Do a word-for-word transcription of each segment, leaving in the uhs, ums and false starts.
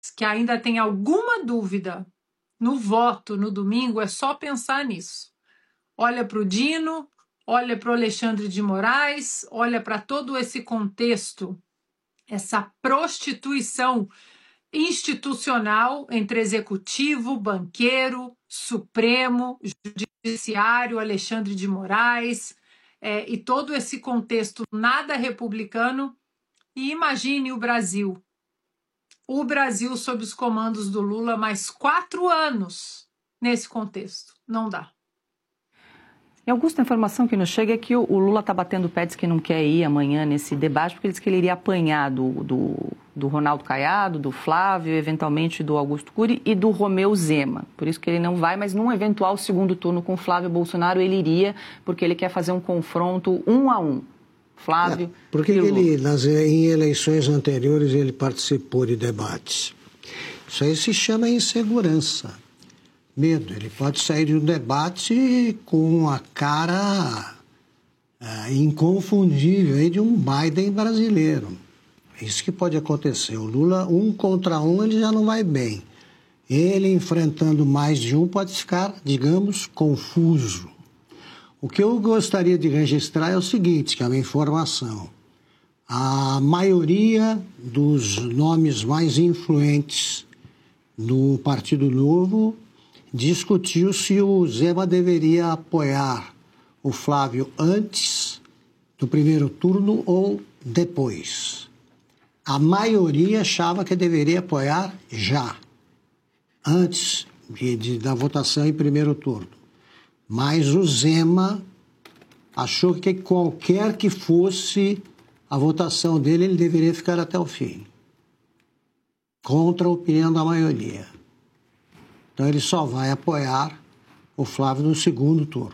que ainda tem alguma dúvida no voto no domingo, é só pensar nisso. Olha para o Dino, olha para o Alexandre de Moraes, olha para todo esse contexto, essa prostituição institucional entre executivo, banqueiro, Supremo, Judiciário, Alexandre de Moraes, é, e todo esse contexto nada republicano. E imagine o Brasil. O Brasil sob os comandos do Lula mais quatro anos nesse contexto. Não dá. E, Augusto, a informação que nos chega é que o Lula está batendo o pé, diz que não quer ir amanhã nesse debate, porque ele disse que ele iria apanhar do, do, do Ronaldo Caiado, do Flávio, eventualmente do Augusto Cury e do Romeu Zema. Por isso que ele não vai, mas num eventual segundo turno com Flávio Bolsonaro ele iria, porque ele quer fazer um confronto um a um. Flávio é, porque ele, nas, em eleições anteriores ele participou de debates. Isso aí se chama insegurança. Medo. Ele pode sair de um debate com a cara é, inconfundível aí de um Biden brasileiro. É isso que pode acontecer. O Lula, um contra um, ele já não vai bem. Ele enfrentando mais de um pode ficar, digamos, confuso. O que eu gostaria de registrar é o seguinte, que é uma informação. A maioria dos nomes mais influentes do Partido Novo discutiu se o Zema deveria apoiar o Flávio antes do primeiro turno ou depois. A maioria achava que deveria apoiar já, antes de, de, da votação em primeiro turno. Mas o Zema achou que qualquer que fosse a votação dele, ele deveria ficar até o fim, contra a opinião da maioria. Então ele só vai apoiar o Flávio no segundo turno.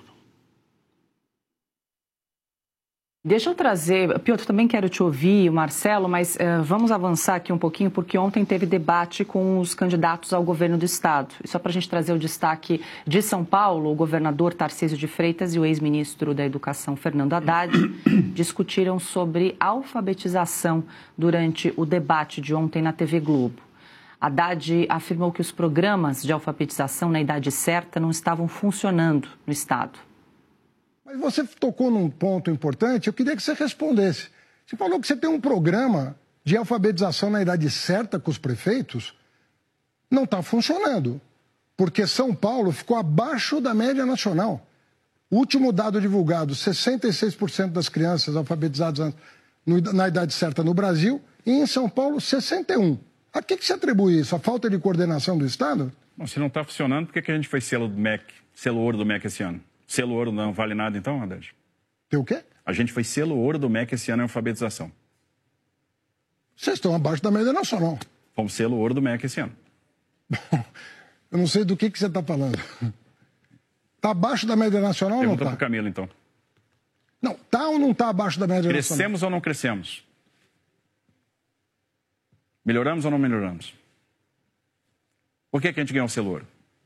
Deixa eu trazer, Piotr, também quero te ouvir, Marcelo, mas uh, vamos avançar aqui um pouquinho, porque ontem teve debate com os candidatos ao governo do Estado. E só para a gente trazer o destaque de São Paulo, o governador Tarcísio de Freitas e o ex-ministro da Educação, Fernando Haddad, discutiram sobre alfabetização durante o debate de ontem na T V Globo. Haddad afirmou que os programas de alfabetização na idade certa não estavam funcionando no Estado. Mas você tocou num ponto importante, eu queria que você respondesse. Você falou que você tem um programa de alfabetização na idade certa com os prefeitos, não está funcionando, porque São Paulo ficou abaixo da média nacional. O último dado divulgado, sessenta e seis por cento das crianças alfabetizadas na idade certa no Brasil, e em São Paulo, sessenta e um por cento. A que, que se atribui isso? A falta de coordenação do Estado? Bom, se não está funcionando, por que, que a gente foi selo do M E C, selo ouro do M E C esse ano? Selo ouro não vale nada então, Haddad? Tem o quê? A gente foi selo ouro do M E C esse ano em alfabetização. Vocês estão abaixo da média nacional. Fomos selo ouro do M E C esse ano. Eu não sei do que, que você está falando. Está abaixo da média nacional Pergunta ou não está? para o Camilo, então. Não, está ou não está abaixo da média crescemos nacional? Crescemos ou não crescemos? Melhoramos ou não melhoramos? Por que, que a gente ganhou o selo ouro?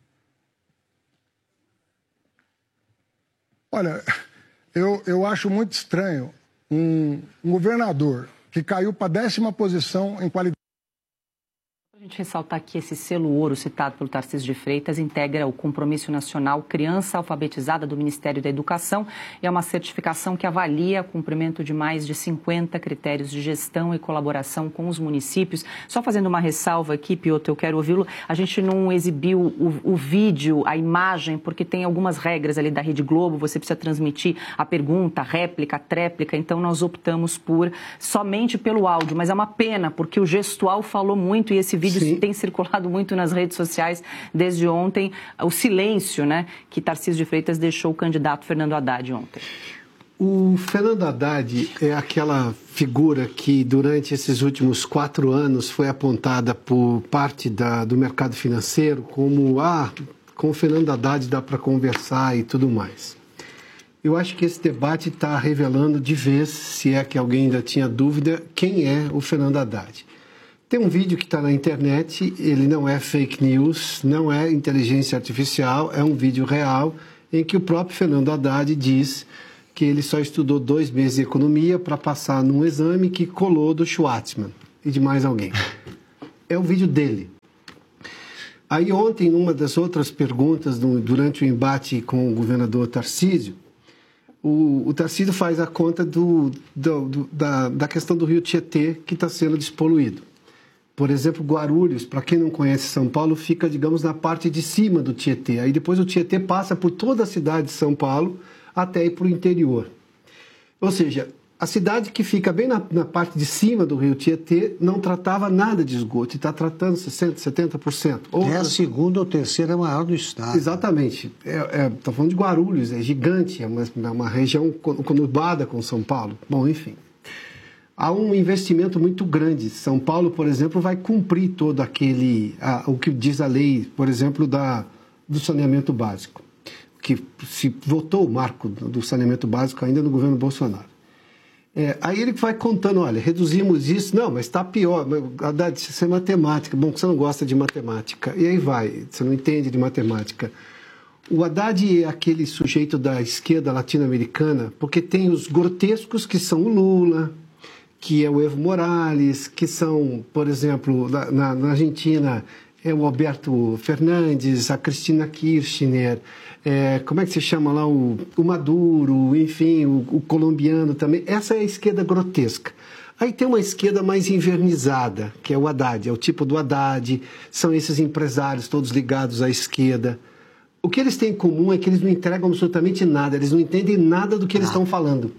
Olha, eu, eu acho muito estranho um, um governador que caiu para a décima posição em qualidade. A gente ressaltar que esse selo ouro citado pelo Tarcísio de Freitas integra o Compromisso Nacional Criança Alfabetizada do Ministério da Educação e é uma certificação que avalia o cumprimento de mais de cinquenta critérios de gestão e colaboração com os municípios. Só fazendo uma ressalva aqui, Piotr, eu quero ouvi-lo. A gente não exibiu o, o vídeo, a imagem, porque tem algumas regras ali da Rede Globo. Você precisa transmitir a pergunta, a réplica, a tréplica. Então, nós optamos por somente pelo áudio. Mas é uma pena, porque o gestual falou muito e esse vídeo Sim. tem circulado muito nas redes sociais desde ontem, o silêncio, né, que Tarcísio de Freitas deixou o candidato Fernando Haddad ontem. O Fernando Haddad é aquela figura que durante esses últimos quatro anos foi apontada por parte da, do mercado financeiro como, ah, com o Fernando Haddad dá para conversar e tudo mais. Eu acho que esse debate está revelando de vez, se é que alguém ainda tinha dúvida, quem é o Fernando Haddad. Tem um vídeo que está na internet, ele não é fake news, não é inteligência artificial, é um vídeo real em que o próprio Fernando Haddad diz que ele só estudou dois meses de economia para passar num exame que colou do Schwartzman e de mais alguém. é o vídeo dele. Aí ontem, numa das outras perguntas, durante o embate com o governador Tarcísio, o, o Tarcísio faz a conta do, do, do, da, da questão do rio Tietê, que está sendo despoluído. Por exemplo, Guarulhos, para quem não conhece São Paulo, fica, digamos, na parte de cima do Tietê. Aí depois o Tietê passa por toda a cidade de São Paulo até ir para o interior. Ou seja, a cidade que fica bem na, na parte de cima do rio Tietê não tratava nada de esgoto, e está tratando sessenta por cento, setenta por cento. Outras... É a segunda ou terceira maior do estado. Exatamente. Estou é, é, falando de Guarulhos, é gigante, é uma, uma região conurbada com São Paulo. Bom, enfim. Há um investimento muito grande. São Paulo, por exemplo, vai cumprir todo aquele... A, o que diz a lei, por exemplo, da, do saneamento básico. Que se votou o marco do saneamento básico ainda no governo Bolsonaro. É, aí ele vai contando, olha, reduzimos isso, não, mas está pior, Haddad, isso é matemática, bom, você não gosta de matemática, e aí vai, você não entende de matemática. O Haddad é aquele sujeito da esquerda latino-americana, porque tem os grotescos que são o Lula, que é o Evo Morales, que são, por exemplo, na, na Argentina, é o Alberto Fernandes, a Cristina Kirchner, é, como é que se chama lá, o, o Maduro, enfim, o, o colombiano também. Essa é a esquerda grotesca. Aí tem uma esquerda mais invernizada, que é o Haddad, é o tipo do Haddad, são esses empresários todos ligados à esquerda. O que eles têm em comum é que eles não entregam absolutamente nada, eles não entendem nada do que eles estão falando.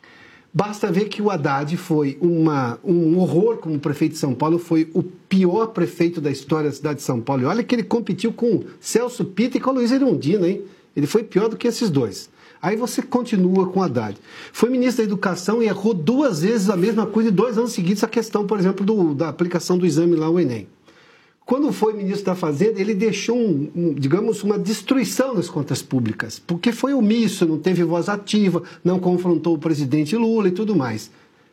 Basta ver que o Haddad foi uma, um horror como prefeito de São Paulo, foi o pior prefeito da história da cidade de São Paulo. E olha que ele competiu com Celso Pitta e com a Luiz Erundina, hein? Ele foi pior do que esses dois. Aí você continua com o Haddad. Foi ministro da Educação e errou duas vezes a mesma coisa em dois anos seguidos, a questão, por exemplo, do, da aplicação do exame lá, o Enem. Quando foi ministro da Fazenda, ele deixou, um, um, digamos, uma destruição nas contas públicas, porque foi omisso, não teve voz ativa, não confrontou o presidente Lula e tudo mais.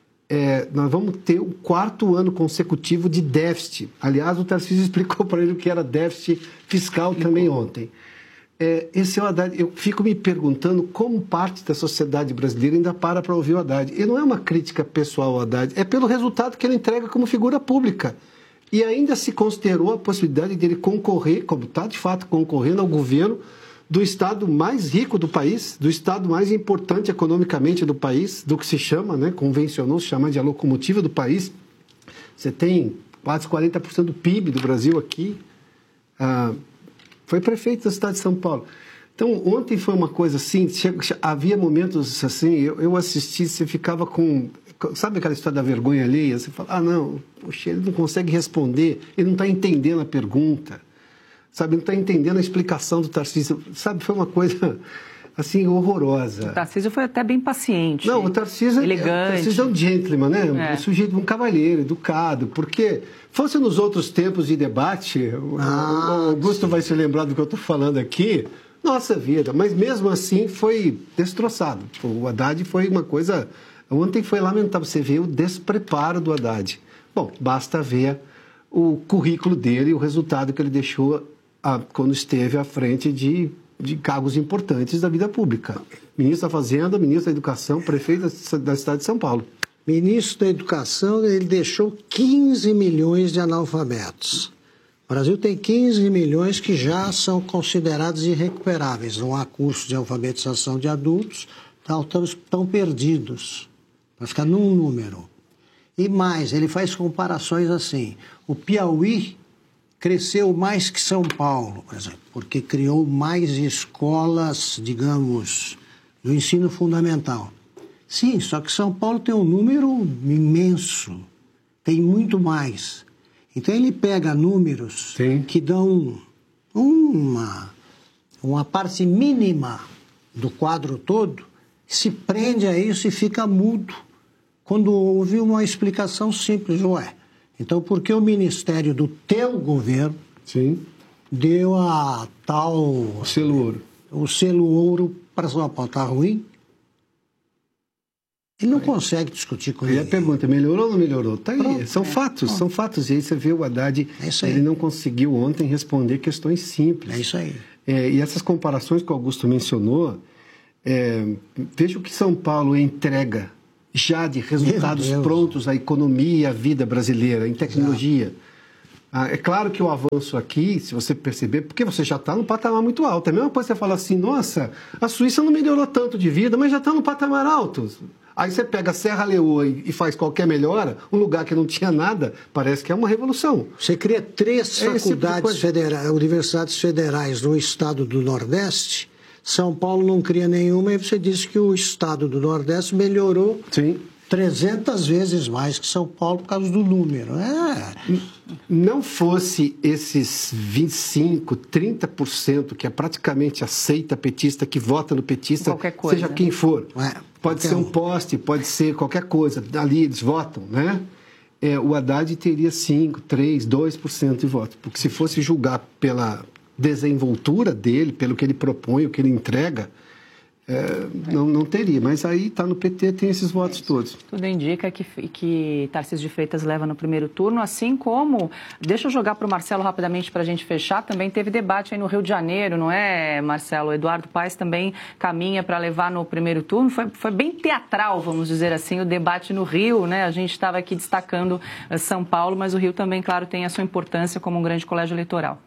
É, nós vamos ter o quarto ano consecutivo de déficit. Aliás, o Tarcísio explicou para ele o que era déficit fiscal também ontem. É, esse é o Haddad. Eu fico me perguntando como parte da sociedade brasileira ainda para para ouvir o Haddad. E não é uma crítica pessoal ao Haddad, é pelo resultado que ele entrega como figura pública. E ainda se considerou a possibilidade dele concorrer, como está de fato concorrendo, ao governo do estado mais rico do país, do estado mais importante economicamente do país, do que se chama, né, convencionou se chamar de a locomotiva do país. Você tem quase quarenta por cento do P I B do Brasil aqui. Ah, foi prefeito da cidade de São Paulo. Então, ontem foi uma coisa assim, havia momentos assim, eu, eu assisti, você ficava com... Sabe aquela história da vergonha alheia? Você fala, ah, não, poxa, ele não consegue responder, ele não está entendendo a pergunta, sabe? Não está entendendo a explicação do Tarcísio, sabe? Foi uma coisa, assim, horrorosa. O Tarcísio foi até bem paciente. Não, o Tarcísio, elegante. O Tarcísio é um gentleman, né? É. Um sujeito, um cavalheiro, educado, porque fosse nos outros tempos de debate, ah, o Augusto vai se lembrar do que eu estou falando aqui, nossa vida, mas mesmo assim foi destroçado. O Haddad foi uma coisa... Ontem foi lamentável, você vê o despreparo do Haddad. Bom, basta ver o currículo dele e o resultado que ele deixou a, quando esteve à frente de, de cargos importantes da vida pública. Ministro da Fazenda, ministro da Educação, prefeito da, da cidade de São Paulo. Ministro da Educação, ele deixou quinze milhões de analfabetos. O Brasil tem quinze milhões que já são considerados irrecuperáveis. Não há curso de alfabetização de adultos, então estão perdidos. Vai ficar num número. E mais, ele faz comparações assim. O Piauí cresceu mais que São Paulo, por exemplo, porque criou mais escolas, digamos, do ensino fundamental. Sim, só que São Paulo tem um número imenso, tem muito mais. Então ele pega números Sim. que dão uma, uma parte mínima do quadro todo, se prende a isso e fica mudo. Quando houve uma explicação simples, ué, então por que o ministério do teu governo Sim. deu a tal... O selo ouro. O selo ouro para São Paulo, está ruim? Ele não é. consegue discutir com ele. ele. E a pergunta, melhorou ou não melhorou? Tá aí, Pronto, são é. fatos, Pronto. são fatos. E aí você vê o Haddad, é ele não conseguiu ontem responder questões simples. É isso aí. É, e essas comparações que o Augusto mencionou, é, veja o que São Paulo entrega já de resultados prontos à economia e à vida brasileira, em tecnologia. Ah, é claro que o avanço aqui, se você perceber, porque você já está num patamar muito alto. É a mesma coisa que você fala assim, nossa, a Suíça não melhorou tanto de vida, mas já está num patamar alto. Aí você pega a Serra Leoa e faz qualquer melhora, um lugar que não tinha nada, parece que é uma revolução. Você cria três é faculdades tipo federais, universidades federais no estado do Nordeste, São Paulo não cria nenhuma, e você diz que o estado do Nordeste melhorou Sim. trezentas vezes mais que São Paulo por causa do número. É. Não fosse esses vinte e cinco, trinta por cento que é praticamente aceita petista, que vota no petista, coisa, seja quem for. É, pode ser um poste, pode ser qualquer coisa. Ali eles votam, né? É, o Haddad teria cinco, três, dois por cento de voto. Porque se fosse julgar pela desenvoltura dele, pelo que ele propõe, o que ele entrega, É, não, não teria, mas aí está no P T, tem esses votos todos. Tudo indica que, que Tarcísio de Freitas leva no primeiro turno, assim como, deixa eu jogar para o Marcelo rapidamente para a gente fechar, também teve debate aí no Rio de Janeiro, não é, Marcelo? O Eduardo Paes também caminha para levar no primeiro turno, foi, foi bem teatral, vamos dizer assim, o debate no Rio, né? A gente estava aqui destacando São Paulo, mas o Rio também, claro, tem a sua importância como um grande colégio eleitoral.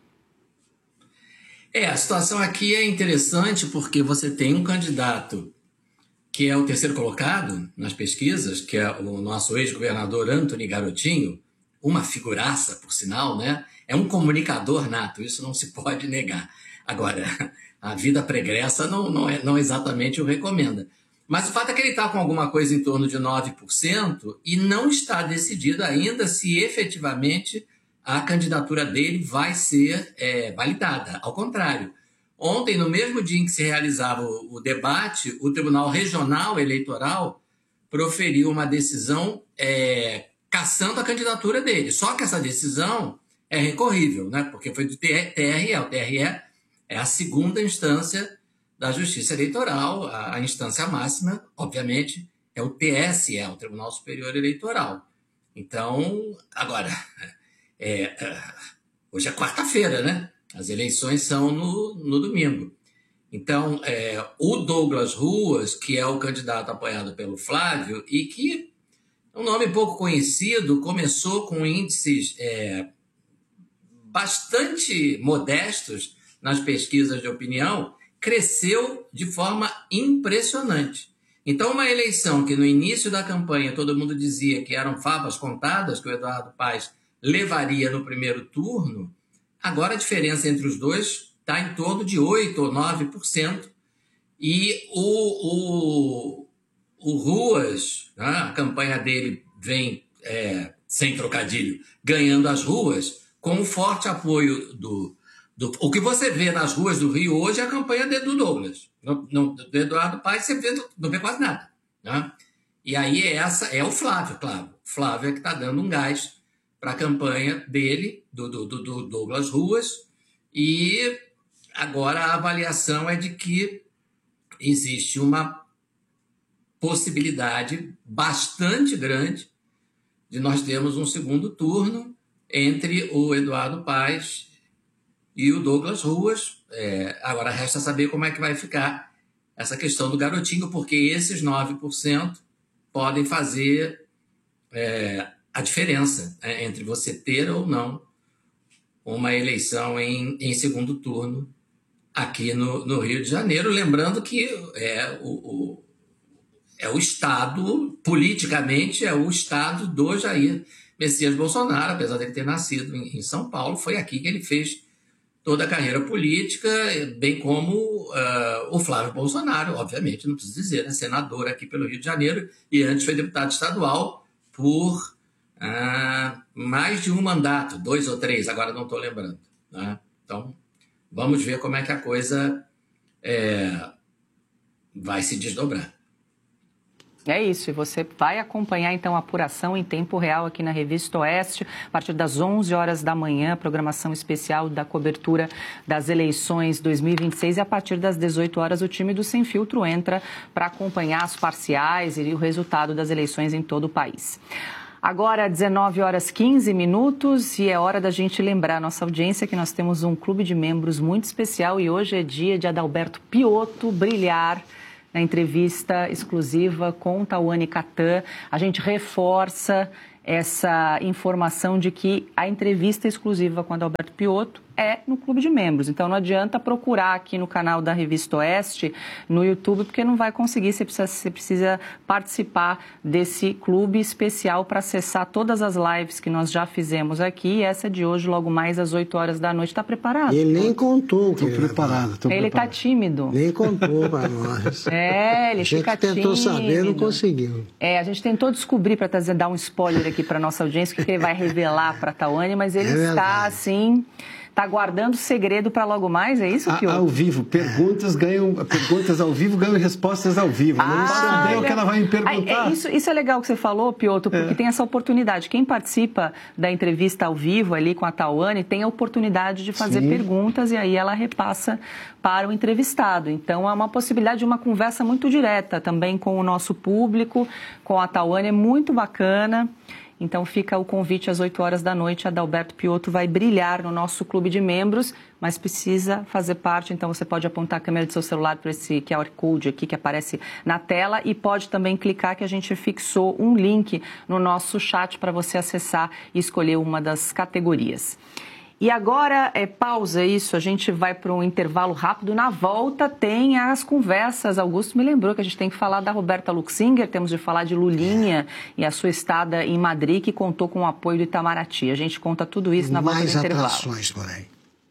É, a situação aqui é interessante porque você tem um candidato que é o terceiro colocado nas pesquisas, que é o nosso ex-governador Antony Garotinho, uma figuraça, por sinal, né? É um comunicador nato, isso não se pode negar. Agora, a vida pregressa não, não, é, não exatamente o recomenda. Mas o fato é que ele está com alguma coisa em torno de nove por cento e não está decidido ainda se efetivamente a candidatura dele vai ser é, validada. Ao contrário, ontem, no mesmo dia em que se realizava o, o debate, o Tribunal Regional Eleitoral proferiu uma decisão é, cassando a candidatura dele. Só que essa decisão é recorrível, né? Porque foi do T R E. O T R E é a segunda instância da Justiça Eleitoral. A, a instância máxima, obviamente, é o T S E, o Tribunal Superior Eleitoral. Então, agora... É, hoje é quarta-feira, né? As eleições são no, no domingo. Então, é, o Douglas Ruas, que é o candidato apoiado pelo Flávio, e que é um nome pouco conhecido, começou com índices é, bastante modestos nas pesquisas de opinião, cresceu de forma impressionante. Então, uma eleição que no início da campanha todo mundo dizia que eram favas contadas, que o Eduardo Paes levaria no primeiro turno, agora a diferença entre os dois está em torno de oito ou nove por cento. E o, o, o Ruas, né, a campanha dele vem, é, sem trocadilho, ganhando as ruas, com o forte apoio do, do... O que você vê nas ruas do Rio hoje é a campanha do Douglas. No, no, do Eduardo Paes você vê, não vê quase nada. Né? E aí essa é o Flávio, claro. O Flávio é que está dando um gás para a campanha dele, do, do, do Douglas Ruas, e agora a avaliação é de que existe uma possibilidade bastante grande de nós termos um segundo turno entre o Eduardo Paes e o Douglas Ruas. É, agora resta saber como é que vai ficar essa questão do Garotinho, porque esses nove por cento podem fazer... É, a diferença é, entre você ter ou não uma eleição em, em segundo turno aqui no, no Rio de Janeiro. Lembrando que é o, o, é o Estado, politicamente, é o Estado do Jair Messias Bolsonaro, apesar dele ter nascido em, em São Paulo, foi aqui que ele fez toda a carreira política, bem como uh, o Flávio Bolsonaro, obviamente, não preciso dizer, né? Senador aqui pelo Rio de Janeiro e antes foi deputado estadual por... Ah, mais de um mandato, dois ou três, agora não estou lembrando. Né? Então, vamos ver como é que a coisa é, vai se desdobrar. É isso, e você vai acompanhar então a apuração em tempo real aqui na Revista Oeste, a partir das onze horas da manhã, programação especial da cobertura das eleições dois mil e vinte e seis, e a partir das dezoito horas o time do Sem Filtro entra para acompanhar as parciais e o resultado das eleições em todo o país. Agora, dezenove horas e quinze minutos, e é hora da gente lembrar a nossa audiência que nós temos um clube de membros muito especial e hoje é dia de Adalberto Piotto brilhar na entrevista exclusiva com Tawane Catan. A gente reforça essa informação de que a entrevista exclusiva com Adalberto Piotto é no Clube de Membros. Então, não adianta procurar aqui no canal da Revista Oeste, no YouTube, porque não vai conseguir. Você precisa, você precisa participar desse clube especial para acessar todas as lives que nós já fizemos aqui. E essa de hoje, logo mais às oito horas da noite. Está preparado? Ele nem contou. Estou preparado. Tô ele está tímido. Nem contou para nós. É, ele fica tímido. A gente tentou saber, não conseguiu. É, a gente tentou descobrir, para dar um spoiler aqui para nossa audiência, o que ele vai revelar para a Tawane, mas ele é está, assim... Está guardando segredo para logo mais, é isso, Piotto? Ao vivo, perguntas ganham, perguntas ao vivo ganham respostas ao vivo. Ah, não sabe o que ela vai me perguntar. É, isso, isso é legal que você falou, Piotto, porque é. tem essa oportunidade. Quem participa da entrevista ao vivo ali com a Tawane tem a oportunidade de fazer Sim. perguntas e aí ela repassa para o entrevistado. Então, é uma possibilidade de uma conversa muito direta também com o nosso público, com a Tawane, é muito bacana. Então fica o convite às oito horas da noite, Adalberto Piotto vai brilhar no nosso clube de membros, mas precisa fazer parte, então você pode apontar a câmera do seu celular para esse Q R Code aqui que aparece na tela e pode também clicar que a gente fixou um link no nosso chat para você acessar e escolher uma das categorias. E agora, é, pausa isso, a gente vai para um intervalo rápido. Na volta tem as conversas. Augusto me lembrou que a gente tem que falar da Roberta Luxinger, temos de falar de Lulinha e a sua estada em Madrid, que contou com o apoio do Itamaraty. A gente conta tudo isso na volta do intervalo. Mais atrações por aí.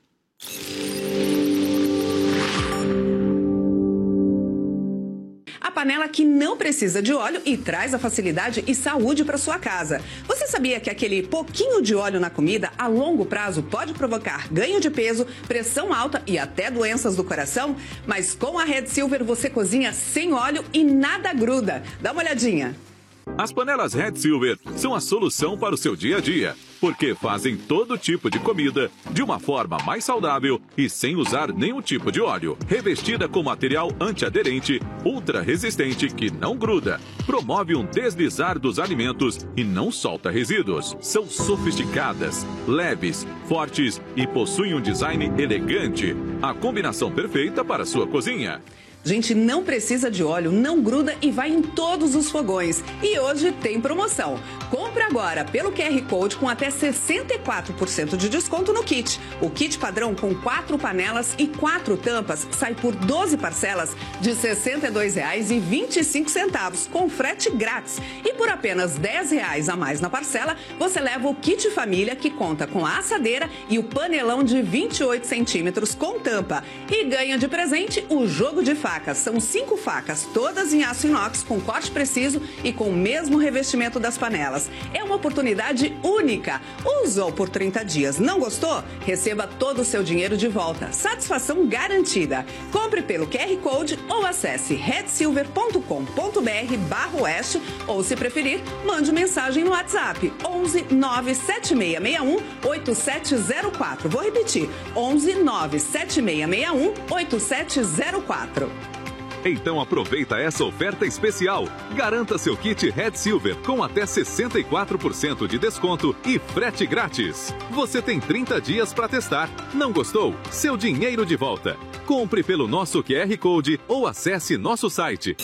A panela que não precisa de óleo e traz a facilidade e saúde para sua casa. Você sabia que aquele pouquinho de óleo na comida, a longo prazo, pode provocar ganho de peso, pressão alta e até doenças do coração? Mas com a Red Silver você cozinha sem óleo e nada gruda. Dá uma olhadinha. As panelas Red Silver são a solução para o seu dia a dia, porque fazem todo tipo de comida de uma forma mais saudável e sem usar nenhum tipo de óleo. Revestida com material antiaderente, ultra resistente que não gruda, promove um deslizar dos alimentos e não solta resíduos. São sofisticadas, leves, fortes e possuem um design elegante. A combinação perfeita para a sua cozinha. Gente, não precisa de óleo, não gruda e vai em todos os fogões. E hoje tem promoção. Compre agora pelo Q R Code com até sessenta e quatro por cento de desconto no kit. O kit padrão com quatro panelas e quatro tampas sai por doze parcelas de sessenta e dois reais e vinte e cinco centavos, com frete grátis. E por apenas dez reais a mais na parcela, você leva o kit família que conta com a assadeira e o panelão de vinte e oito centímetros com tampa. E ganha de presente o jogo de facas. São cinco facas, todas em aço inox, com corte preciso e com o mesmo revestimento das panelas. É uma oportunidade única. Usou por trinta dias, não gostou? Receba todo o seu dinheiro de volta. Satisfação garantida. Compre pelo Q R Code ou acesse red silver ponto com ponto br barra oeste ou, se preferir, mande mensagem no WhatsApp onze nove sete seis seis um oito sete zero quatro. Vou repetir, onze nove sete seis seis um oito sete zero quatro. Então aproveita essa oferta especial. Garanta seu kit Red Silver com até sessenta e quatro por cento de desconto e frete grátis. Você tem trinta dias para testar. Não gostou? Seu dinheiro de volta. Compre pelo nosso Q R Code ou acesse nosso site.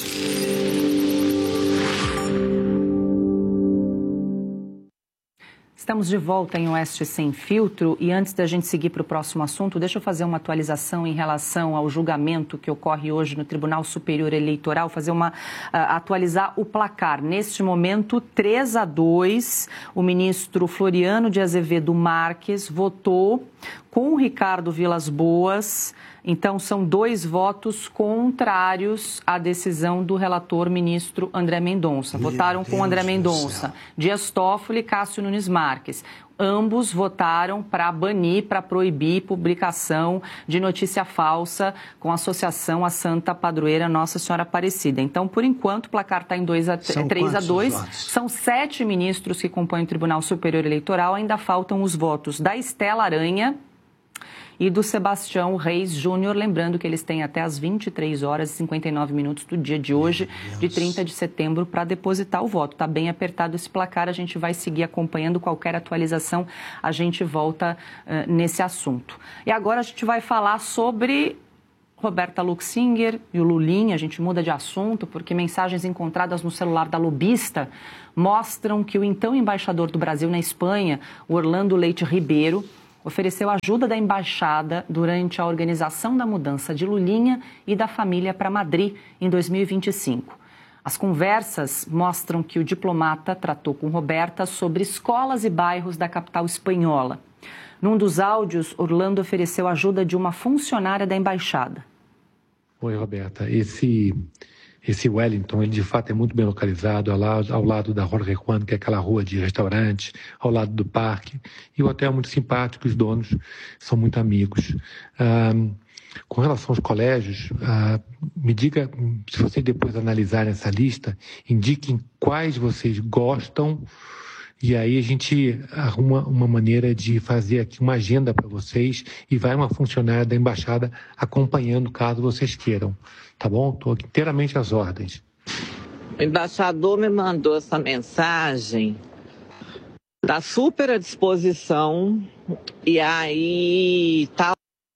Estamos de volta em Oeste Sem Filtro e antes da gente seguir para o próximo assunto, deixa eu fazer uma atualização em relação ao julgamento que ocorre hoje no Tribunal Superior Eleitoral, fazer uma, uh, atualizar o placar. Neste momento, três a dois, o ministro Floriano de Azevedo Marques votou com o Ricardo Vilas Boas. Então, são dois votos contrários à decisão do relator ministro André Mendonça. Meu votaram com Deus André Mendonça, Dias Toffoli e Cássio Nunes Marques. Ambos votaram para banir, para proibir publicação de notícia falsa com associação à Santa Padroeira Nossa Senhora Aparecida. Então, por enquanto, o placar está em três a dois. São sete ministros que compõem o Tribunal Superior Eleitoral. Ainda faltam os votos da Estela Aranha e do Sebastião Reis Júnior, lembrando que eles têm até as vinte e três horas e cinquenta e nove minutos do dia de hoje, de trinta de setembro, para depositar o voto. Está bem apertado esse placar, a gente vai seguir acompanhando qualquer atualização, a gente volta uh, nesse assunto. E agora a gente vai falar sobre Roberta Luxinger e o Lulinha, a gente muda de assunto porque mensagens encontradas no celular da lobista mostram que o então embaixador do Brasil na Espanha, Orlando Leite Ribeiro, ofereceu ajuda da embaixada durante a organização da mudança de Lulinha e da família para Madrid em dois mil e vinte e cinco. As conversas mostram que o diplomata tratou com Roberta sobre escolas e bairros da capital espanhola. Num dos áudios, Orlando ofereceu ajuda de uma funcionária da embaixada. Oi, Roberta. Esse, esse Wellington, ele de fato é muito bem localizado, ao lado, ao lado da Jorge Juan, que é aquela rua de restaurantes, ao lado do parque. E o hotel é muito simpático, os donos são muito amigos. Ah, com relação aos colégios, ah, me diga, se vocês depois analisarem essa lista, indiquem quais vocês gostam. E aí a gente arruma uma maneira de fazer aqui uma agenda para vocês e vai uma funcionária da embaixada acompanhando caso vocês queiram, tá bom? Estou inteiramente às ordens. O embaixador me mandou essa mensagem, está super à disposição e aí tá.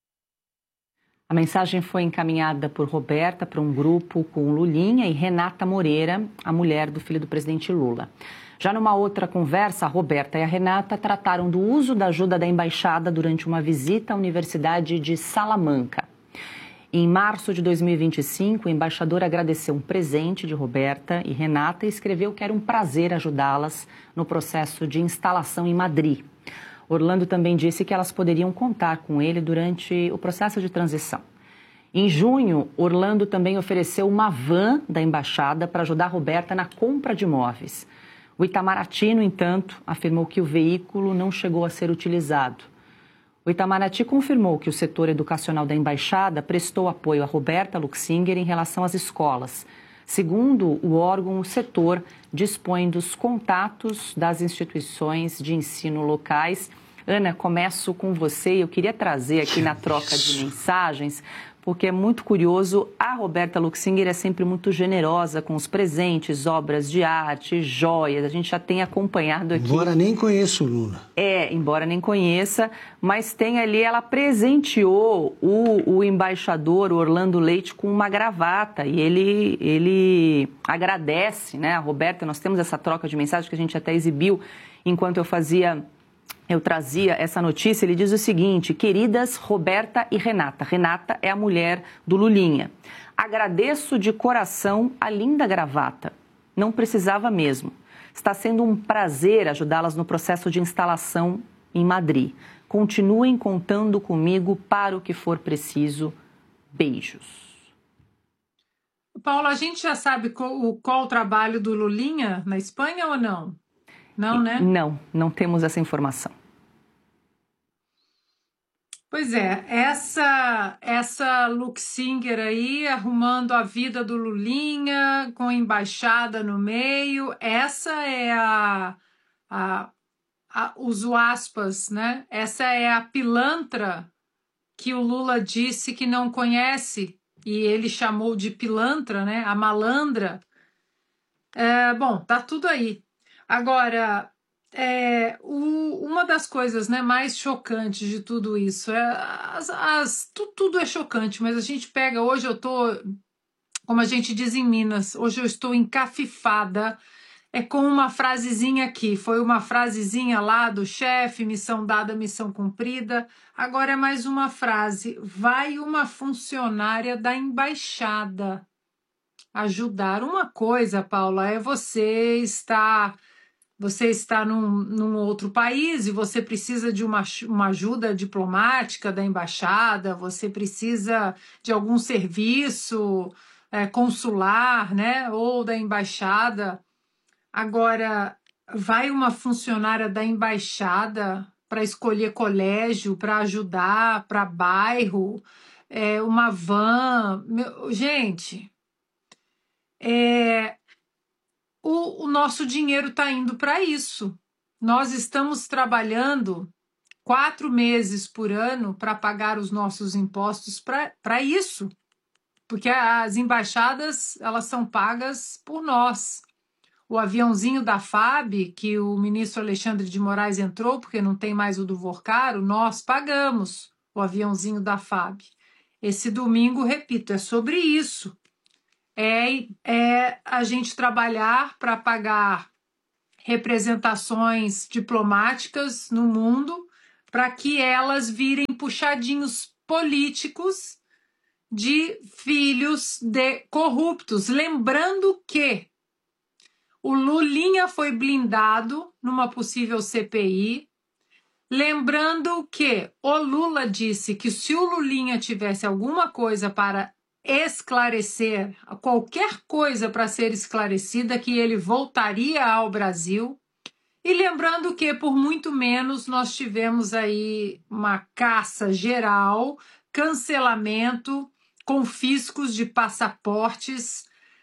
A mensagem foi encaminhada por Roberta para um grupo com Lulinha e Renata Moreira, a mulher do filho do presidente Lula. Já numa outra conversa, a Roberta e a Renata trataram do uso da ajuda da embaixada durante uma visita à Universidade de Salamanca. Em março de dois mil e vinte e cinco, o embaixador agradeceu um presente de Roberta e Renata e escreveu que era um prazer ajudá-las no processo de instalação em Madrid. Orlando também disse que elas poderiam contar com ele durante o processo de transição. Em junho, Orlando também ofereceu uma van da embaixada para ajudar Roberta na compra de imóveis. O Itamaraty, no entanto, afirmou que o veículo não chegou a ser utilizado. O Itamaraty confirmou que o setor educacional da embaixada prestou apoio a Roberta Luxinger em relação às escolas. Segundo o órgão, o setor dispõe dos contatos das instituições de ensino locais. Ana, começo com você. Eu queria trazer aqui na troca de mensagens, porque é muito curioso, a Roberta Luxinger é sempre muito generosa com os presentes, obras de arte, joias, a gente já tem acompanhado aqui. Embora nem conheça o Lula. É, embora nem conheça, mas tem ali, ela presenteou o, o embaixador, o Orlando Leite, com uma gravata, e ele, ele agradece, né, a Roberta. Nós temos essa troca de mensagens que a gente até exibiu enquanto eu fazia... Eu trazia essa notícia, ele diz o seguinte: queridas Roberta e Renata. Renata é a mulher do Lulinha. Agradeço de coração a linda gravata. Não precisava mesmo. Está sendo um prazer ajudá-las no processo de instalação em Madrid. Continuem contando comigo para o que for preciso. Beijos. Paulo, a gente já sabe qual, qual o trabalho do Lulinha na Espanha ou não? Não, né? Não, não temos essa informação. Pois é, essa, essa Luxinger aí arrumando a vida do Lulinha, com a embaixada no meio, essa é a, a, a uso aspas, né? Essa é a pilantra que o Lula disse que não conhece, e ele chamou de pilantra, né? A malandra. É, bom, tá tudo aí. Agora, é, o, uma das coisas, né, mais chocantes de tudo isso, é as, as, tudo, tudo é chocante, mas a gente pega, hoje eu tô, como a gente diz em Minas, hoje eu estou encafifada, é com uma frasezinha aqui, foi uma frasezinha lá do chefe, missão dada, missão cumprida, agora é mais uma frase, vai uma funcionária da embaixada ajudar. Uma coisa, Paula, é você estar... Você está num, num outro país e você precisa de uma, uma ajuda diplomática da embaixada, você precisa de algum serviço é, consular, né, ou da embaixada. Agora, vai uma funcionária da embaixada para escolher colégio, para ajudar, para bairro, é, uma van. Meu, gente, é... O, o nosso dinheiro está indo para isso. Nós estamos trabalhando quatro meses por ano para pagar os nossos impostos para isso. Porque as embaixadas, elas são pagas por nós. O aviãozinho da F A B, que o ministro Alexandre de Moraes entrou, porque não tem mais o do Vorcaro, nós pagamos o aviãozinho da F A B. esse domingo, repito, é sobre isso. É, é a gente trabalhar para pagar representações diplomáticas no mundo para que elas virem puxadinhos políticos de filhos de corruptos. Lembrando que o Lulinha foi blindado numa possível C P I. Lembrando que o Lula disse que se o Lulinha tivesse alguma coisa para esclarecer, qualquer coisa para ser esclarecida, que ele voltaria ao Brasil. E lembrando que por muito menos nós tivemos aí uma caça geral, cancelamento, confiscos de passaportes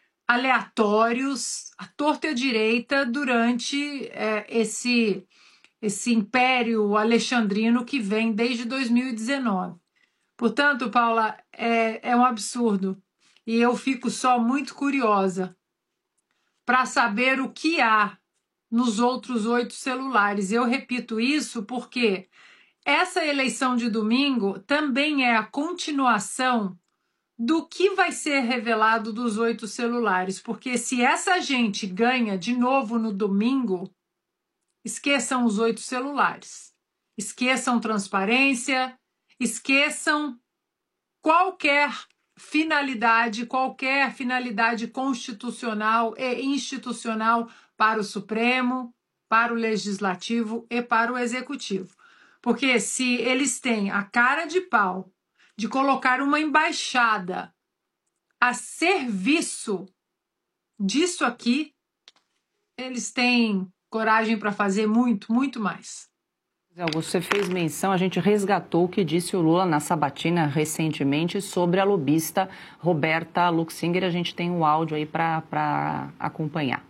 aleatórios, à torta e à direita, durante é, esse, esse império alexandrino que vem desde dois mil e dezenove. Portanto, Paula, é, é um absurdo. E eu fico só muito curiosa para saber o que há nos outros oito celulares. Eu repito isso porque essa eleição de domingo também é a continuação do que vai ser revelado dos oito celulares. Porque se essa gente ganha de novo no domingo, esqueçam os oito celulares. Esqueçam transparência, esqueçam qualquer finalidade, qualquer finalidade constitucional e institucional para o Supremo, para o Legislativo e para o Executivo. Porque se eles têm a cara de pau de colocar uma embaixada a serviço disso aqui, eles têm coragem para fazer muito, muito mais. Augusto, você fez menção, a gente resgatou o que disse o Lula na sabatina recentemente sobre a lobista Roberta Luxinger. A gente tem um áudio aí para acompanhar.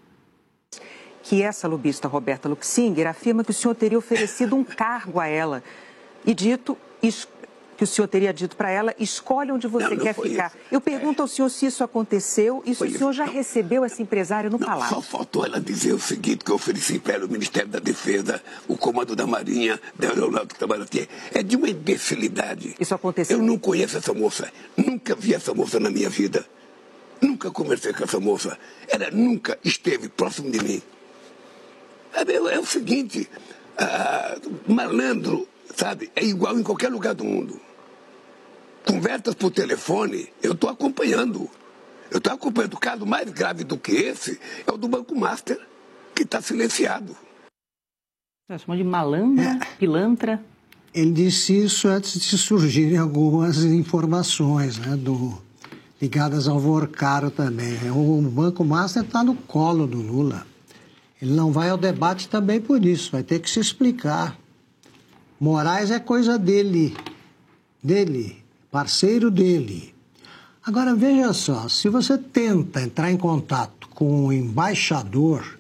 Que essa lobista Roberta Luxinger afirma que o senhor teria oferecido um cargo a ela e dito que o senhor teria dito para ela, escolhe onde você não, não quer ficar. Isso. Eu pergunto é. ao senhor se isso aconteceu e se o senhor isso. já não. recebeu essa empresária no não, palácio. Só faltou ela dizer o seguinte, que eu ofereci para ela o Ministério da Defesa, o Comando da Marinha, da Aeronáutica, é de uma imbecilidade. Isso aconteceu? Eu não conheço essa moça, nunca vi essa moça na minha vida, nunca conversei com essa moça, ela nunca esteve próximo de mim. É, é o seguinte, ah, malandro, sabe, é igual em qualquer lugar do mundo. Conversas por telefone, eu estou acompanhando. Eu estou acompanhando. O caso mais grave do que esse é o do Banco Master, que está silenciado. Você chama de malandra, é. pilantra? Ele disse isso antes de surgirem algumas informações, né, do, ligadas ao Vorcaro também. O Banco Master está no colo do Lula. Ele não vai ao debate também por isso, vai ter que se explicar. Moraes é coisa dele, dele, parceiro dele. Agora, veja só, se você tenta entrar em contato com um embaixador,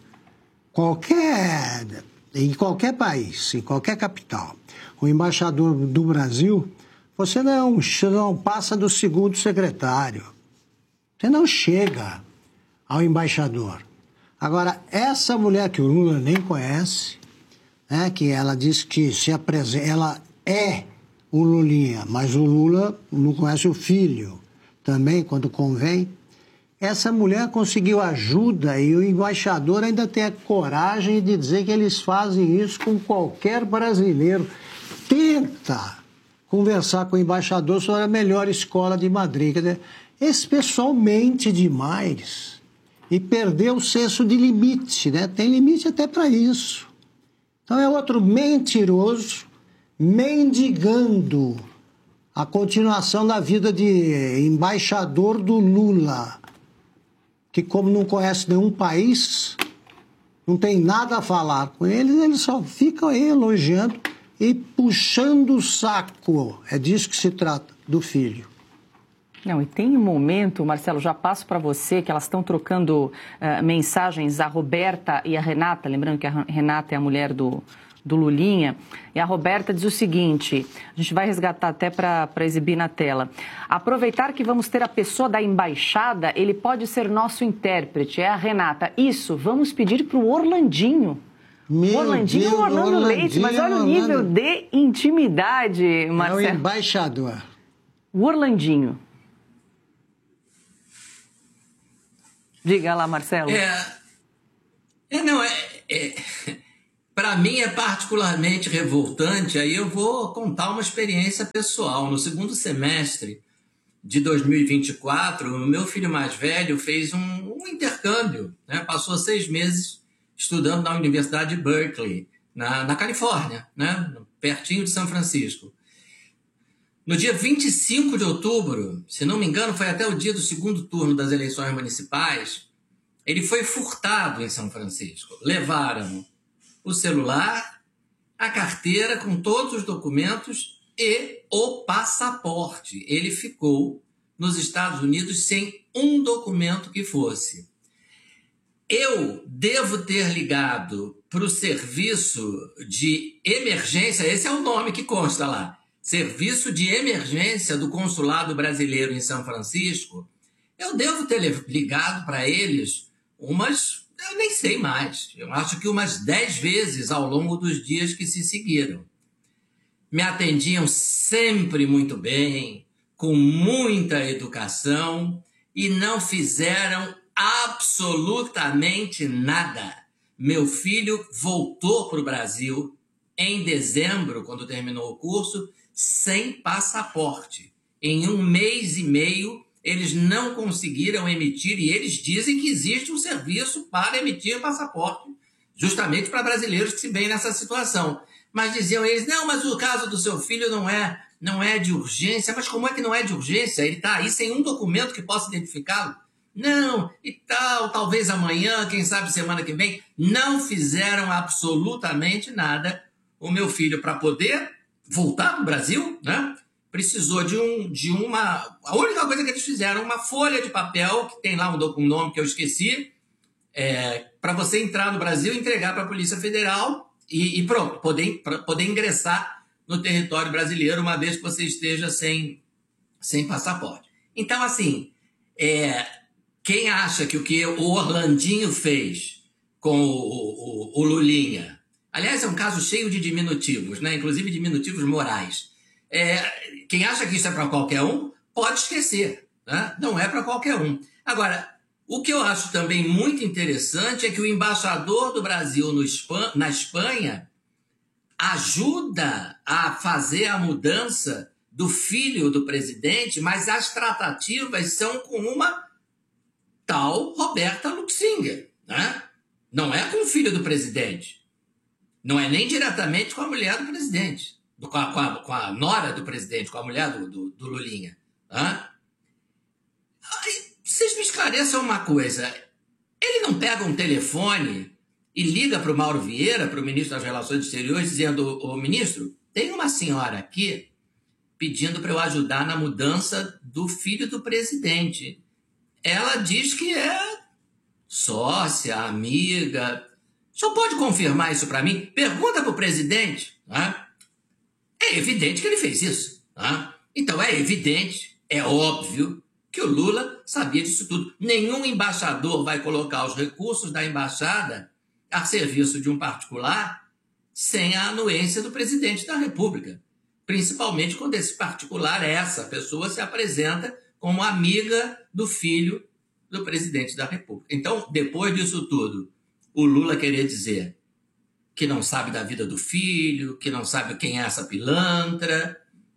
qualquer, em qualquer país, em qualquer capital, o embaixador do Brasil, você não, não passa do segundo secretário. Você não chega ao embaixador. Agora, essa mulher que o Lula nem conhece, né, que ela diz que se apresenta, ela é o Lulinha, mas o Lula não conhece o filho também, quando convém. Essa mulher conseguiu ajuda e o embaixador ainda tem a coragem de dizer que eles fazem isso com qualquer brasileiro. Tenta conversar com o embaixador sobre a melhor escola de Madrid. Quer dizer, esse pessoal mente demais. E perdeu o senso de limite, né? Tem limite até para isso. Então é outro mentiroso, mendigando a continuação da vida de embaixador do Lula, que como não conhece nenhum país, não tem nada a falar com eles, eles só ficam aí elogiando e puxando o saco. É disso que se trata, do filho. Não, e tem um momento, Marcelo, já passo para você, que elas estão trocando uh, mensagens, a Roberta e a Renata, lembrando que a Renata é a mulher do, do Lulinha, e a Roberta diz o seguinte, a gente vai resgatar até para exibir na tela: aproveitar que vamos ter a pessoa da embaixada, ele pode ser nosso intérprete, é a Renata. Isso, vamos pedir para o Orlandinho. Meu Orlandinho Deus, Orlando Orlandinho, Leite, mas olha o nível Orlando. de intimidade, Marcelo. É o embaixador. O Orlandinho. Diga lá, Marcelo. É, é não, é, é para mim é particularmente revoltante. Aí eu vou contar uma experiência pessoal. No segundo semestre de dois mil e vinte e quatro, o meu filho mais velho fez um, um intercâmbio, né? Passou seis meses estudando na Universidade de Berkeley, na, na Califórnia, né? Pertinho de São Francisco. No dia vinte e cinco de outubro, se não me engano, foi até o dia do segundo turno das eleições municipais, ele foi furtado em São Francisco. Levaram o celular, a carteira com todos os documentos e o passaporte. Ele ficou nos Estados Unidos sem um documento que fosse. Eu devo ter ligado para o serviço de emergência, esse é o nome que consta lá, Serviço de Emergência do Consulado Brasileiro em São Francisco. Eu devo ter ligado para eles umas, eu nem sei mais, eu acho que umas dez vezes ao longo dos dias que se seguiram. Me atendiam sempre muito bem, com muita educação e não fizeram absolutamente nada. Meu filho voltou para o Brasil em dezembro, quando terminou o curso, sem passaporte. Em um mês e meio, eles não conseguiram emitir, e eles dizem que existe um serviço para emitir passaporte, justamente para brasileiros que se veem nessa situação. Mas diziam eles, não, mas o caso do seu filho não é, não é de urgência. Mas como é que não é de urgência? Ele está aí sem um documento que possa identificá-lo? Não, e tal, talvez amanhã, quem sabe semana que vem. Não fizeram absolutamente nada. O meu filho, para poder voltar para o Brasil, né, precisou de, um, de uma... A única coisa que eles fizeram, uma folha de papel, que tem lá um, um nome que eu esqueci, é, para você entrar no Brasil, entregar para a Polícia Federal e, e pronto, poder, poder ingressar no território brasileiro uma vez que você esteja sem, sem passaporte. Então, assim, é, quem acha que o que o Orlandinho fez com o, o, o Lulinha... Aliás, é um caso cheio de diminutivos, né? Inclusive diminutivos morais. É, quem acha que isso é para qualquer um, pode esquecer, né? Não é para qualquer um. Agora, o que eu acho também muito interessante é que o embaixador do Brasil no Espan- na Espanha ajuda a fazer a mudança do filho do presidente, mas as tratativas são com uma tal Roberta Luxinger, né? Não é com o filho do presidente. Não é nem diretamente com a mulher do presidente, com a, com a, com a nora do presidente, com a mulher do, do, do Lulinha. Tá? Aí, vocês me esclareçam uma coisa. Ele não pega um telefone e liga para o Mauro Vieira, para o ministro das Relações Exteriores, dizendo, ô ministro, tem uma senhora aqui pedindo para eu ajudar na mudança do filho do presidente. Ela diz que é sócia, amiga... O senhor pode confirmar isso para mim? Pergunta para o presidente. Tá? É evidente que ele fez isso. Tá? Então é evidente, é óbvio, que o Lula sabia disso tudo. Nenhum embaixador vai colocar os recursos da embaixada a serviço de um particular sem a anuência do presidente da República. Principalmente quando esse particular, essa pessoa, se apresenta como amiga do filho do presidente da República. Então, depois disso tudo, o Lula querer dizer que não sabe da vida do filho, que não sabe quem é essa pilantra,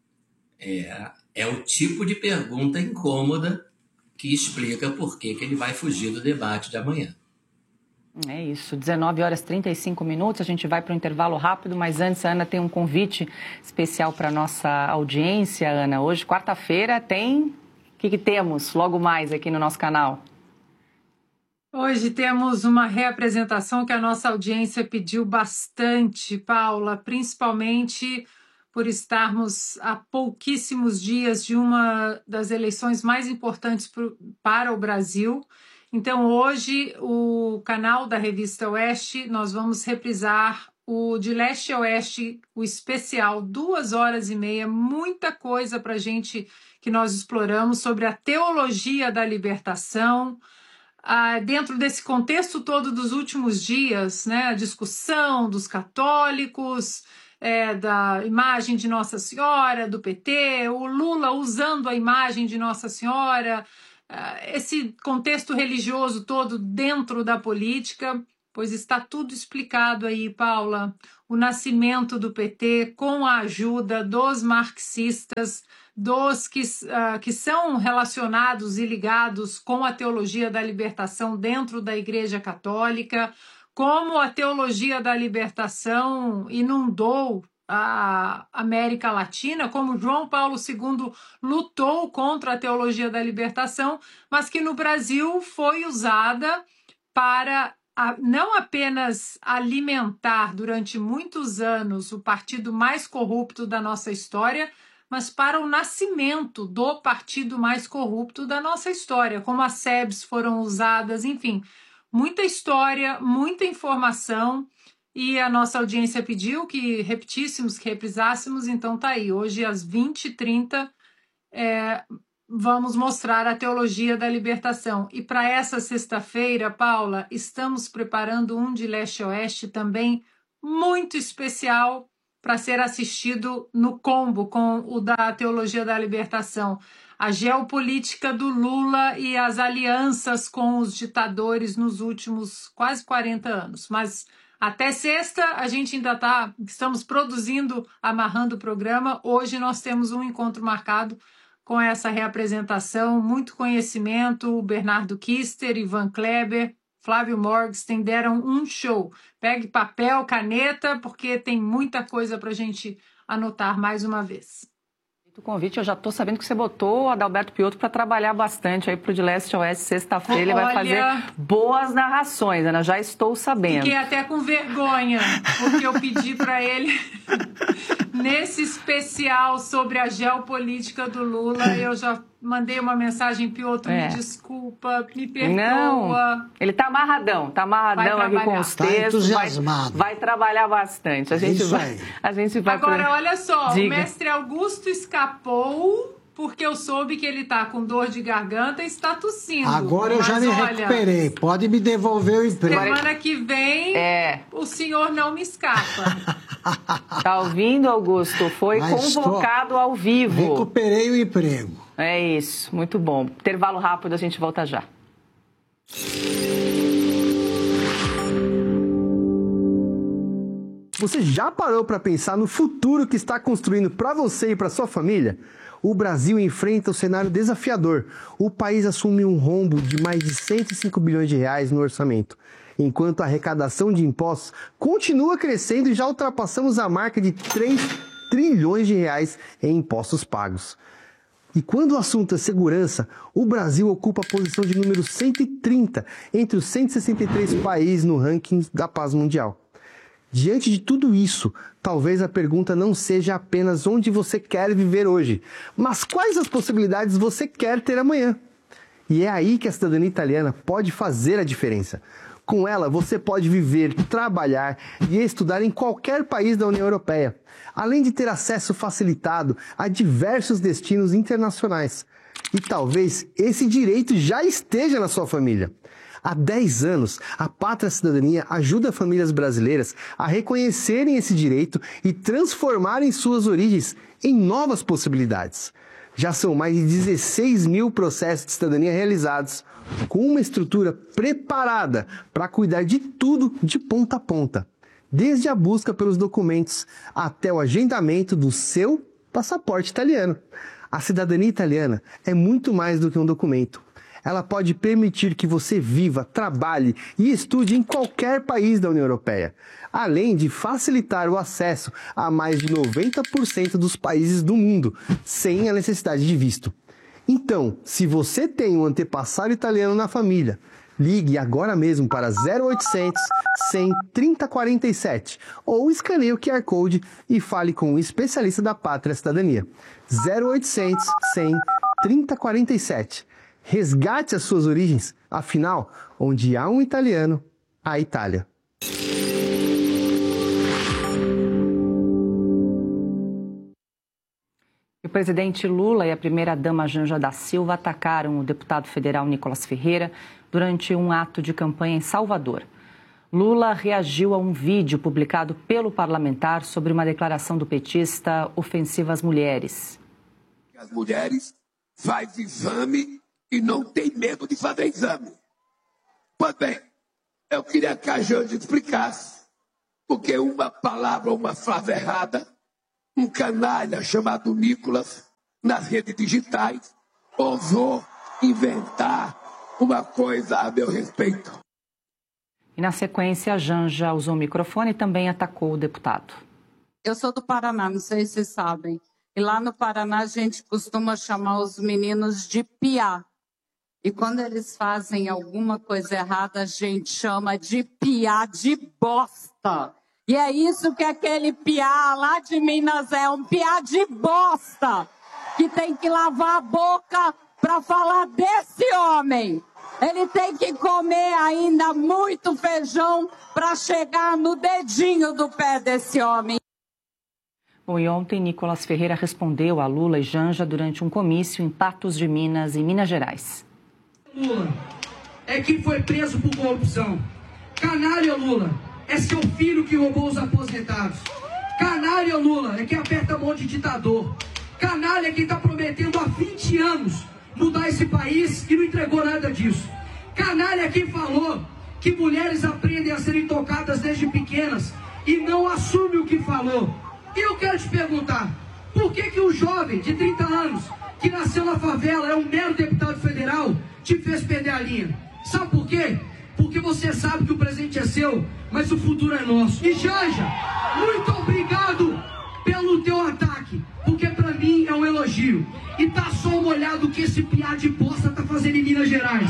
é, é o tipo de pergunta incômoda que explica por que, que ele vai fugir do debate de amanhã. É isso, dezenove horas e trinta e cinco minutos, a gente vai para um intervalo rápido, mas antes a Ana tem um convite especial para a nossa audiência, Ana. Hoje, quarta-feira, tem... O que, que temos logo mais aqui no nosso canal? Hoje temos uma reapresentação que a nossa audiência pediu bastante, Paula, principalmente por estarmos a pouquíssimos dias de uma das eleições mais importantes pro, para o Brasil. Então, hoje, o canal da Revista Oeste, nós vamos reprisar o De Leste a Oeste, o especial, duas horas e meia, muita coisa para a gente que nós exploramos sobre a teologia da libertação, Ah, dentro desse contexto todo dos últimos dias, né, a discussão dos católicos, é, da imagem de Nossa Senhora, do P T, o Lula usando a imagem de Nossa Senhora, esse contexto religioso todo dentro da política, pois está tudo explicado aí, Paula. O nascimento do P T com a ajuda dos marxistas, dos que, uh, que são relacionados e ligados com a teologia da libertação dentro da Igreja Católica, como a teologia da libertação inundou a América Latina, como João Paulo segundo lutou contra a teologia da libertação, mas que no Brasil foi usada para a, não apenas alimentar durante muitos anos o partido mais corrupto da nossa história, mas para o nascimento do partido mais corrupto da nossa história, como as S E Bs foram usadas, enfim, muita história, muita informação, e a nossa audiência pediu que repetíssemos, que reprisássemos, então tá aí, hoje às vinte e trinta é, vamos mostrar a teologia da libertação. E para essa sexta-feira, Paula, estamos preparando um de leste a oeste também muito especial para ser assistido no combo com o da teologia da libertação. A geopolítica do Lula e as alianças com os ditadores nos últimos quase quarenta anos. Mas até sexta a gente ainda está, estamos produzindo, amarrando o programa. Hoje nós temos um encontro marcado com essa reapresentação, muito conhecimento, o Bernardo Kister, Ivan Kleber, Flávio Morgenstern deram um show. Pegue papel, caneta, porque tem muita coisa para a gente anotar mais uma vez. O convite, eu já estou sabendo que você botou o Adalberto Piotto para trabalhar bastante aí para o De Leste a Oeste, sexta-feira. Ele vai fazer boas narrações, Ana, já estou sabendo. Fiquei até com vergonha, porque eu pedi para ele, nesse especial sobre a geopolítica do Lula, eu já mandei uma mensagem, Piotto, é. me desculpa, me perdoa. Não, ele está amarradão, está amarradão aqui com os tá textos, vai, entusiasmado. vai trabalhar bastante. A gente Isso vai, aí. a gente vai Agora, pra... olha só, Diga. o mestre Augusto escapou porque eu soube que ele está com dor de garganta e está tossindo. Agora eu Mas, já me olha, recuperei, pode me devolver o emprego. Semana que vem, é. o senhor não me escapa. Tá ouvindo, Augusto? Foi Mas convocado tô... ao vivo. Recuperei o emprego. É isso, muito bom. Intervalo rápido, a gente volta já. Você já parou para pensar no futuro que está construindo para você e para sua família? O Brasil enfrenta um cenário desafiador. O país assume um rombo de mais de cento e cinco bilhões de reais no orçamento, enquanto a arrecadação de impostos continua crescendo e já ultrapassamos a marca de três trilhões de reais em impostos pagos. E quando o assunto é segurança, o Brasil ocupa a posição de número cento e trinta entre os cento e sessenta e três países no ranking da paz mundial. Diante de tudo isso, talvez a pergunta não seja apenas onde você quer viver hoje, mas quais as possibilidades você quer ter amanhã. E é aí que a cidadania italiana pode fazer a diferença. Com ela, você pode viver, trabalhar e estudar em qualquer país da União Europeia, além de ter acesso facilitado a diversos destinos internacionais. E talvez esse direito já esteja na sua família. Há dez anos, a Pátria Cidadania ajuda famílias brasileiras a reconhecerem esse direito e transformarem suas origens em novas possibilidades. Já são mais de dezesseis mil processos de cidadania realizados, com uma estrutura preparada para cuidar de tudo de ponta a ponta, desde a busca pelos documentos até o agendamento do seu passaporte italiano. A cidadania italiana é muito mais do que um documento. Ela pode permitir que você viva, trabalhe e estude em qualquer país da União Europeia, além de facilitar o acesso a mais de noventa por cento dos países do mundo, sem a necessidade de visto. Então, se você tem um antepassado italiano na família, ligue agora mesmo para zero oitocentos, cem, trinta quarenta e sete ou escaneie o Q R Code e fale com um especialista da Pátria Cidadania. zero oitocentos, cem, trinta quarenta e sete. Resgate as suas origens, afinal, onde há um italiano, há Itália. O presidente Lula e a primeira-dama Janja da Silva atacaram o deputado federal Nicolas Ferreira durante um ato de campanha em Salvador. Lula reagiu a um vídeo publicado pelo parlamentar sobre uma declaração do petista ofensiva às mulheres. As mulheres fazem exame e não tem medo de fazer exame. Pois bem, eu queria que a Janja explicasse, porque uma palavra ou uma frase errada, um canalha chamado Nicolas, nas redes digitais, ousou inventar uma coisa a meu respeito. E na sequência, a Janja usou o microfone e também atacou o deputado. Eu sou do Paraná, não sei se vocês sabem. E lá no Paraná a gente costuma chamar os meninos de piá. E quando eles fazem alguma coisa errada, a gente chama de piá de bosta. E é isso que aquele piá lá de Minas é, um piá de bosta. Que tem que lavar a boca para falar desse homem. Ele tem que comer ainda muito feijão para chegar no dedinho do pé desse homem. Bom, e ontem Nicolas Ferreira respondeu a Lula e Janja durante um comício em Patos de Minas, em Minas Gerais. Lula é quem foi preso por corrupção. Canalha Lula é seu filho que roubou os aposentados. Canalha Lula é quem aperta a mão de ditador. Canalha é quem está prometendo há vinte anos mudar esse país e não entregou nada disso. Canalha é quem falou que mulheres aprendem a serem tocadas desde pequenas e não assume o que falou. E eu quero te perguntar, por que que um jovem de trinta anos que nasceu na favela, é um mero deputado federal, te fez perder a linha? Sabe por quê? Porque você sabe que o presente é seu, mas o futuro é nosso. E Janja, muito obrigado pelo teu ataque, porque pra mim é um elogio. E tá só uma olhada do que esse piá de bosta tá fazendo em Minas Gerais.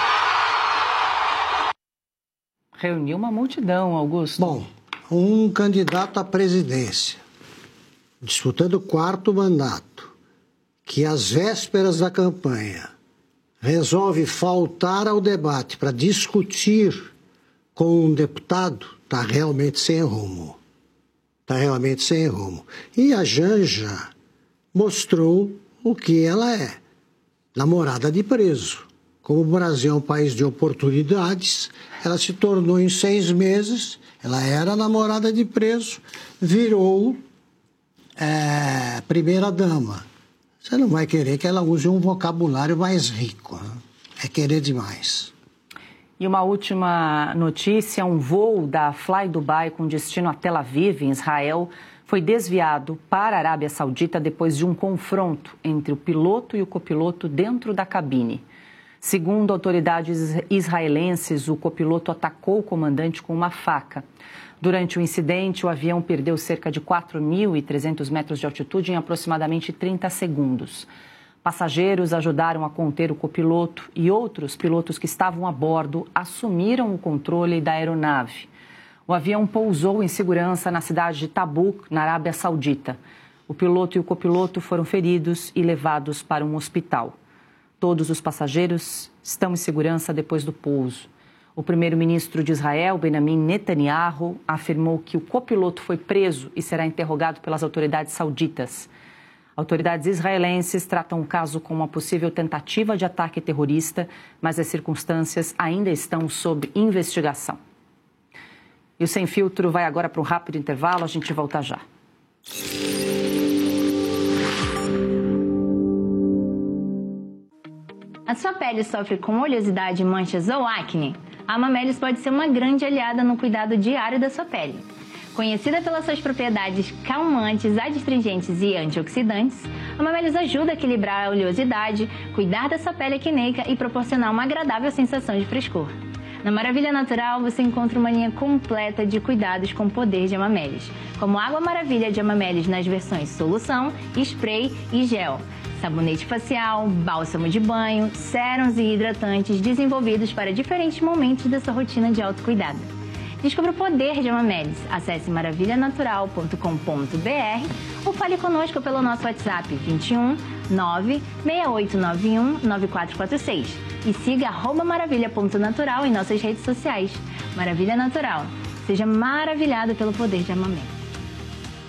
Reuniu uma multidão, Augusto. Bom, um candidato à presidência, disputando o quarto mandato, que às vésperas da campanha resolve faltar ao debate para discutir com um deputado, está realmente sem rumo. Está realmente sem rumo. E a Janja mostrou o que ela é, namorada de preso. Como o Brasil é um país de oportunidades, ela se tornou em seis meses, ela era namorada de preso, virou é, primeira-dama. Você não vai querer que ela use um vocabulário mais rico, né? É querer demais. E uma última notícia, um voo da Fly Dubai com destino a Tel Aviv, em Israel, foi desviado para a Arábia Saudita depois de um confronto entre o piloto e o copiloto dentro da cabine. Segundo autoridades israelenses, o copiloto atacou o comandante com uma faca. Durante o incidente, o avião perdeu cerca de quatro mil e trezentos metros de altitude em aproximadamente trinta segundos. Passageiros ajudaram a conter o copiloto e outros pilotos que estavam a bordo assumiram o controle da aeronave. O avião pousou em segurança na cidade de Tabuk, na Arábia Saudita. O piloto e o copiloto foram feridos e levados para um hospital. Todos os passageiros estão em segurança depois do pouso. O primeiro-ministro de Israel, Benjamin Netanyahu, afirmou que o copiloto foi preso e será interrogado pelas autoridades sauditas. Autoridades israelenses tratam o caso como uma possível tentativa de ataque terrorista, mas as circunstâncias ainda estão sob investigação. E o Sem Filtro vai agora para um rápido intervalo, a gente volta já. A sua pele sofre com oleosidade, manchas ou acne? A Amamelis pode ser uma grande aliada no cuidado diário da sua pele. Conhecida pelas suas propriedades calmantes, adstringentes e antioxidantes, a Amamelis ajuda a equilibrar a oleosidade, cuidar da sua pele acneica e proporcionar uma agradável sensação de frescor. Na Maravilha Natural, você encontra uma linha completa de cuidados com o poder de Amamelis, como Água Maravilha de Amamelis nas versões solução, spray e gel, sabonete facial, bálsamo de banho, sérums e hidratantes desenvolvidos para diferentes momentos da sua rotina de autocuidado. Descubra o poder de Amamelis. Acesse maravilha natural ponto com ponto b r ou fale conosco pelo nosso WhatsApp vinte e um, nove, seis oito nove um, nove quatro quatro seis e siga arroba maravilha ponto natural em nossas redes sociais. Maravilha Natural. Seja maravilhado pelo poder de Amamelis.